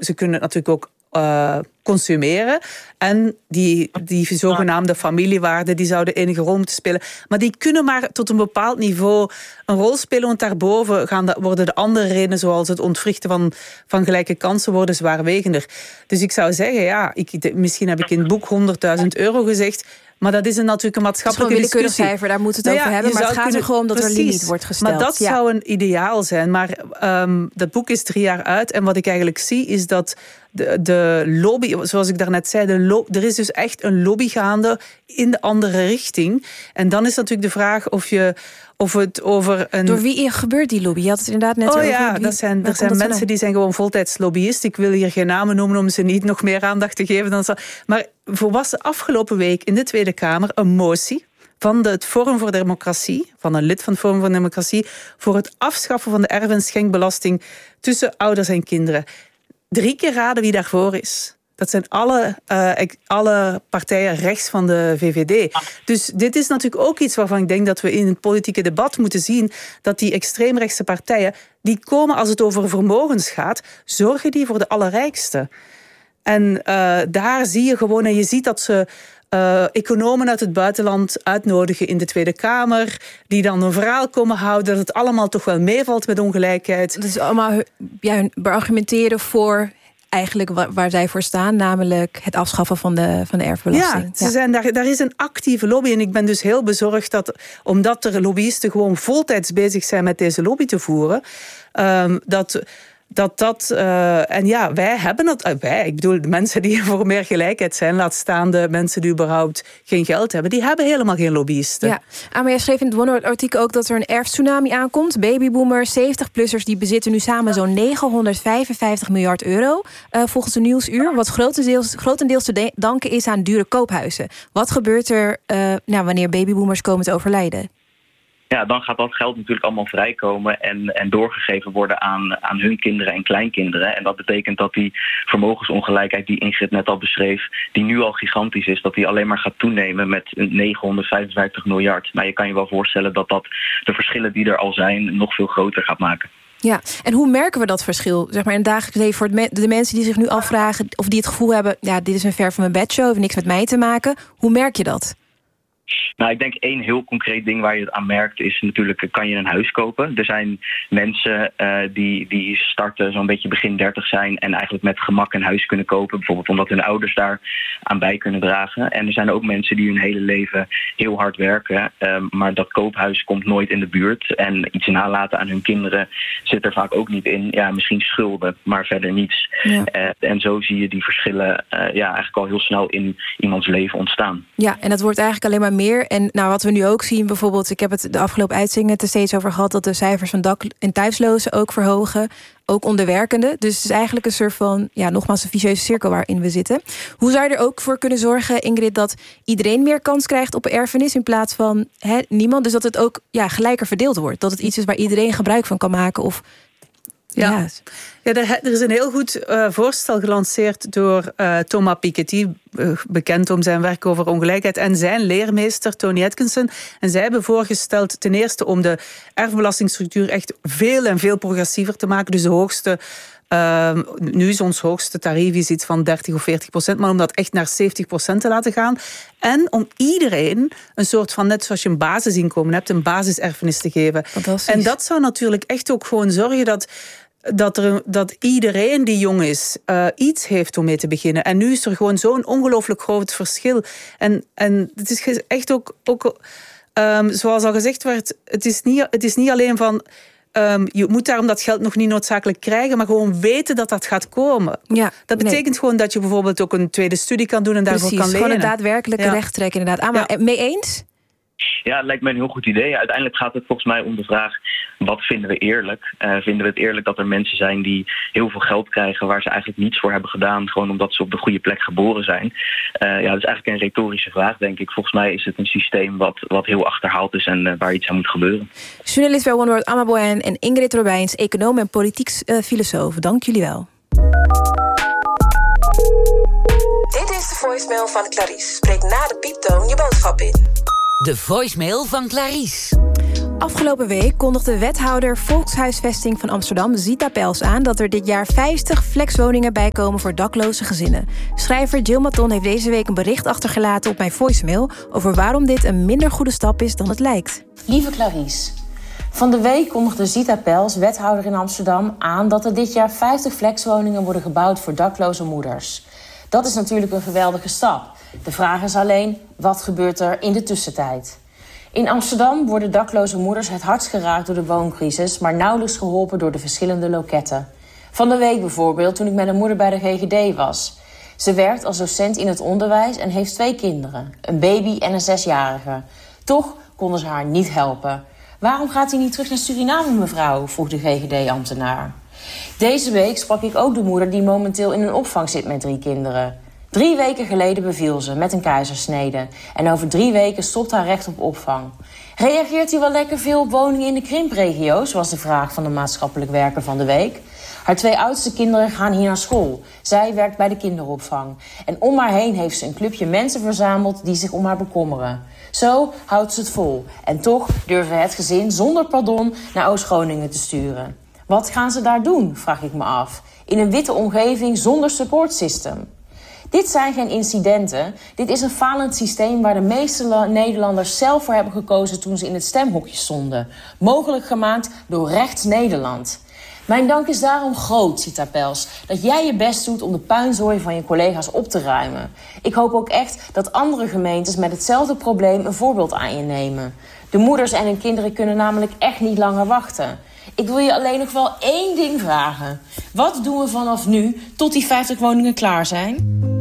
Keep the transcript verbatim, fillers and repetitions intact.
ze kunnen het natuurlijk ook uh, consumeren. En die, die zogenaamde familiewaarden, die zouden enige rol moeten spelen. Maar die kunnen maar tot een bepaald niveau een rol spelen, want daarboven gaan de, worden de andere redenen, zoals het ontwrichten van, van gelijke kansen, worden zwaarwegender. Dus ik zou zeggen, ja, ik, de, misschien heb ik in het boek honderdduizend euro gezegd, maar dat is een, natuurlijk een maatschappelijke discussie. Het is gewoon een willekeurig cijfer, daar moeten we het nou ja, over hebben. Maar het gaat kunnen, er gewoon om dat precies, er limiet wordt gesteld. Maar dat ja. zou een ideaal zijn. Maar um, dat boek is drie jaar uit. En wat ik eigenlijk zie, is dat de, de lobby, zoals ik daarnet zei, de lo- er is dus echt een lobby gaande in de andere richting. En dan is natuurlijk de vraag of je... Of het over een... Door wie gebeurt die lobby? Je had het inderdaad net oh over. ja, wie... dat zijn, er zijn mensen die zijn gewoon voltijds lobbyist. Ik wil hier geen namen noemen om ze niet nog meer aandacht te geven. Dan zal... Maar voor was de afgelopen week in de Tweede Kamer een motie van de, het Forum voor Democratie, van een lid van het Forum voor Democratie, voor het afschaffen van de erf- en schenkbelasting tussen ouders en kinderen. Drie keer raden wie daarvoor is. Dat zijn alle, uh, alle partijen rechts van de V V D. Dus dit is natuurlijk ook iets waarvan ik denk dat we in het politieke debat moeten zien dat die extreemrechtse partijen, die komen als het over vermogens gaat, zorgen die voor de allerrijksten. En uh, daar zie je gewoon, en je ziet dat ze Uh, economen uit het buitenland uitnodigen in de Tweede Kamer, die dan een verhaal komen houden dat het allemaal toch wel meevalt met ongelijkheid. Dat is allemaal ja, beargumenteren voor eigenlijk waar, waar zij voor staan, namelijk het afschaffen van de, van de erfbelasting. Ja, ze zijn daar, daar is een actieve lobby en ik ben dus heel bezorgd dat, omdat er lobbyisten gewoon voltijds bezig zijn met deze lobby te voeren, um, dat... Dat dat, uh, en ja, wij hebben het, uh, wij, ik bedoel, de mensen die voor meer gelijkheid zijn, laat staan de mensen die überhaupt geen geld hebben, die hebben helemaal geen lobbyisten. Ja, maar jij schreef in het One-Artikel ook dat er een erftsunami aankomt. Babyboomers, zeventig-plussers, die bezitten nu samen zo'n negenhonderdvijfenvijftig miljard euro, uh, volgens de Nieuwsuur, wat grotendeels, grotendeels te de- danken is aan dure koophuizen. Wat gebeurt er uh, nou, wanneer babyboomers komen te overlijden? Ja, dan gaat dat geld natuurlijk allemaal vrijkomen en, en doorgegeven worden aan, aan hun kinderen en kleinkinderen. En dat betekent dat die vermogensongelijkheid die Ingrid net al beschreef, die nu al gigantisch is, dat die alleen maar gaat toenemen met negenhonderdvijfenvijftig miljard. Maar je kan je wel voorstellen dat dat de verschillen die er al zijn nog veel groter gaat maken. Ja, en hoe merken we dat verschil? Zeg maar in het dagelijks leven voor de mensen die zich nu afvragen of die het gevoel hebben, ja, dit is een ver van mijn bedshow, heeft niks met mij te maken. Hoe merk je dat? Nou, ik denk één heel concreet ding waar je het aan merkt is natuurlijk, kan je een huis kopen? Er zijn mensen uh, die, die starten zo'n beetje begin dertig zijn en eigenlijk met gemak een huis kunnen kopen. Bijvoorbeeld omdat hun ouders daar aan bij kunnen dragen. En er zijn ook mensen die hun hele leven heel hard werken, uh, maar dat koophuis komt nooit in de buurt. En iets nalaten aan hun kinderen zit er vaak ook niet in. Ja, misschien schulden, maar verder niets. Ja. Uh, en zo zie je die verschillen uh, ja, eigenlijk al heel snel in iemands leven ontstaan. Ja, en dat wordt eigenlijk alleen maar meer. En nou, wat we nu ook zien, bijvoorbeeld, ik heb het de afgelopen uitzendingen er steeds over gehad, dat de cijfers van dak- en thuislozen ook verhogen. Ook onderwerkende. Dus het is eigenlijk een soort van, ja, nogmaals een vicieuze cirkel waarin we zitten. Hoe zou je er ook voor kunnen zorgen, Ingrid, dat iedereen meer kans krijgt op erfenis in plaats van hè, niemand? Dus dat het ook ja, gelijker verdeeld wordt. Dat het iets is waar iedereen gebruik van kan maken of... Ja, ja. ja er is een heel goed uh, voorstel gelanceerd door uh, Thomas Piketty, uh, bekend om zijn werk over ongelijkheid, en zijn leermeester Tony Atkinson. En zij hebben voorgesteld ten eerste om de erfbelastingstructuur echt veel en veel progressiever te maken. Dus de hoogste, uh, nu is ons hoogste tarief is iets van dertig of veertig procent, maar om dat echt naar zeventig procent te laten gaan. En om iedereen een soort van, net zoals je een basisinkomen hebt, een basiserfenis te geven. En dat zou natuurlijk echt ook gewoon zorgen dat Dat, er, dat iedereen die jong is uh, iets heeft om mee te beginnen. En nu is er gewoon zo'n ongelooflijk groot verschil. En, en het is echt ook, ook um, zoals al gezegd werd, het is niet, het is niet alleen van, um, je moet daarom dat geld nog niet noodzakelijk krijgen, maar gewoon weten dat dat gaat komen. Ja, dat betekent nee. gewoon dat je bijvoorbeeld ook een tweede studie kan doen en daarvoor Precies, kan lenen. Gewoon een daadwerkelijke ja. recht trekken, inderdaad. Ah, maar ja. Mee eens? Ja, het lijkt me een heel goed idee. Uiteindelijk gaat het volgens mij om de vraag, wat vinden we eerlijk? Uh, vinden we het eerlijk dat er mensen zijn die heel veel geld krijgen waar ze eigenlijk niets voor hebben gedaan, gewoon omdat ze op de goede plek geboren zijn? Uh, ja, dat is eigenlijk een retorische vraag, denk ik. Volgens mij is het een systeem wat, wat heel achterhaald is en uh, waar iets aan moet gebeuren. Journalist bij One World, Amma Boyan, en Ingrid Robijns, econoom en politiek uh, filosoof. Dank jullie wel. Dit is de voicemail van Clarice. Spreek na de pieptoon je boodschap in. De voicemail van Clarice. Afgelopen week kondigde wethouder Volkshuisvesting van Amsterdam, Zita Pels, aan dat er dit jaar vijftig flexwoningen bijkomen voor dakloze gezinnen. Schrijver Jill Maton heeft deze week een bericht achtergelaten op mijn voicemail over waarom dit een minder goede stap is dan het lijkt. Lieve Clarice, van de week kondigde Zita Pels, wethouder in Amsterdam, aan dat er dit jaar vijftig flexwoningen worden gebouwd voor dakloze moeders. Dat is natuurlijk een geweldige stap. De vraag is alleen, wat gebeurt er in de tussentijd? In Amsterdam worden dakloze moeders het hardst geraakt door de wooncrisis, maar nauwelijks geholpen door de verschillende loketten. Van de week bijvoorbeeld, toen ik met een moeder bij de G G D was. Ze werkt als docent in het onderwijs en heeft twee kinderen, een baby en een zesjarige. Toch konden ze haar niet helpen. Waarom gaat u niet terug naar Suriname, mevrouw? Vroeg de G G D-ambtenaar. Deze week sprak ik ook de moeder die momenteel in een opvang zit met drie kinderen. Drie weken geleden beviel ze met een keizersnede. En over drie weken stopt haar recht op opvang. Reageert u wel lekker veel op woningen in de krimpregio's? Was de vraag van de maatschappelijk werker van de week. Haar twee oudste kinderen gaan hier naar school. Zij werkt bij de kinderopvang. En om haar heen heeft ze een clubje mensen verzameld die zich om haar bekommeren. Zo houdt ze het vol. En toch durven het gezin zonder pardon naar Oost-Groningen te sturen. Wat gaan ze daar doen, vraag ik me af. In een witte omgeving zonder supportsystem. Dit zijn geen incidenten. Dit is een falend systeem waar de meeste Nederlanders zelf voor hebben gekozen toen ze in het stemhokje stonden. Mogelijk gemaakt door Rechts Nederland. Mijn dank is daarom groot, Zita Pels, dat jij je best doet om de puinzooi van je collega's op te ruimen. Ik hoop ook echt dat andere gemeentes met hetzelfde probleem een voorbeeld aan je nemen. De moeders en hun kinderen kunnen namelijk echt niet langer wachten. Ik wil je alleen nog wel één ding vragen. Wat doen we vanaf nu tot die vijftig woningen klaar zijn?